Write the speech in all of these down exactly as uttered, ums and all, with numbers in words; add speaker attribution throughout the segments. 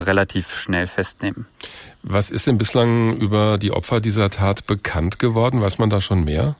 Speaker 1: relativ schnell festnehmen.
Speaker 2: Was ist denn bislang über die Opfer dieser Tat bekannt geworden? Weiß man da schon mehr?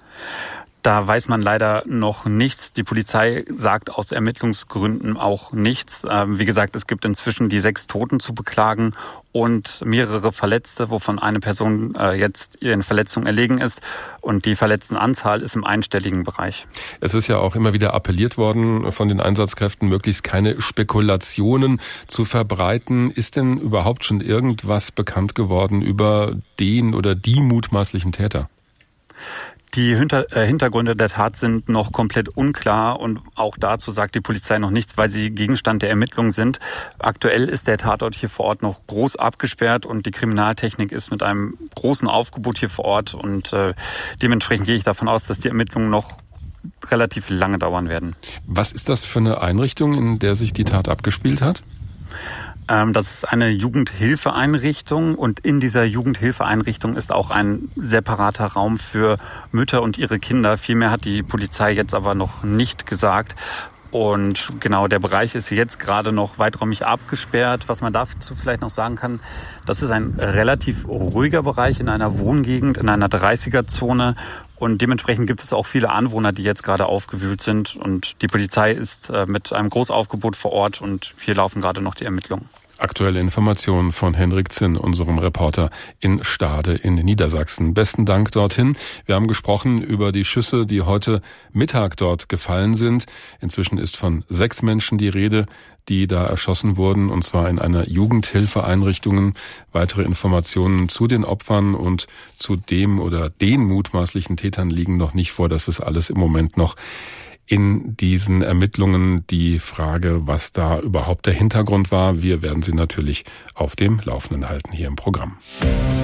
Speaker 1: Da weiß man leider noch nichts. Die Polizei sagt aus Ermittlungsgründen auch nichts. Ähm, wie gesagt, es gibt inzwischen die sechs Toten zu beklagen und mehrere Verletzte, wovon eine Person äh, jetzt ihren Verletzungen erlegen ist. Und die Verletztenanzahl ist im einstelligen Bereich.
Speaker 2: Es ist ja auch immer wieder appelliert worden von den Einsatzkräften, möglichst keine Spekulationen zu verbreiten. Ist denn überhaupt schon irgendwas bekannt geworden über den oder die mutmaßlichen Täter?
Speaker 1: Die Hinter- äh, Hintergründe der Tat sind noch komplett unklar und auch dazu sagt die Polizei noch nichts, weil sie Gegenstand der Ermittlungen sind. Aktuell ist der Tatort hier vor Ort noch groß abgesperrt und die Kriminaltechnik ist mit einem großen Aufgebot hier vor Ort und äh, dementsprechend gehe ich davon aus, dass die Ermittlungen noch relativ lange dauern werden.
Speaker 2: Was ist das für eine Einrichtung, in der sich die Tat abgespielt hat?
Speaker 1: Das ist eine Jugendhilfeeinrichtung und in dieser Jugendhilfeeinrichtung ist auch ein separater Raum für Mütter und ihre Kinder. Viel mehr hat die Polizei jetzt aber noch nicht gesagt. Und genau, der Bereich ist jetzt gerade noch weiträumig abgesperrt. Was man dazu vielleicht noch sagen kann, das ist ein relativ ruhiger Bereich in einer Wohngegend, in einer dreißiger-Zone. Und dementsprechend gibt es auch viele Anwohner, die jetzt gerade aufgewühlt sind. Und die Polizei ist mit einem Großaufgebot vor Ort und hier laufen gerade noch die Ermittlungen.
Speaker 2: Aktuelle Informationen von Henrik Zinn, unserem Reporter in Stade in Niedersachsen. Besten Dank dorthin. Wir haben gesprochen über die Schüsse, die heute Mittag dort gefallen sind. Inzwischen ist von sechs Menschen die Rede, die da erschossen wurden, und zwar in einer Jugendhilfeeinrichtung. Weitere Informationen zu den Opfern und zu dem oder den mutmaßlichen Tätern liegen noch nicht vor. Das ist alles im Moment noch in diesen Ermittlungen die Frage, was da überhaupt der Hintergrund war. Wir werden Sie natürlich auf dem Laufenden halten hier im Programm.